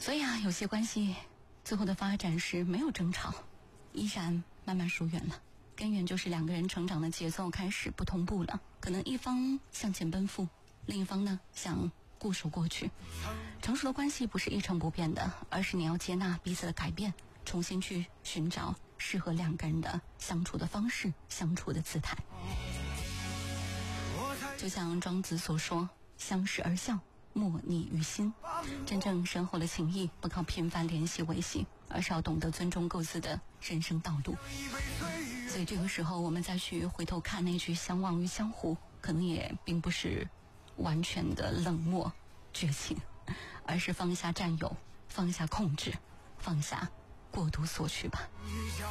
所以有些关系最后的发展是没有争吵，依然慢慢疏远了。根源就是两个人成长的节奏开始不同步了，可能一方向前奔赴，另一方呢想固守过去。成熟的关系不是一成不变的，而是你要接纳彼此的改变，重新去寻找适合两个人的相处的方式，相处的姿态。就像庄子所说，相视而笑，莫逆于心。真正深厚的情谊不靠频繁联系维系，而是要懂得尊重各自的人生道路。所以这个时候我们再去回头看那句相忘于江湖，可能也并不是完全的冷漠绝情，而是放下占有，放下控制，放下过度索取吧。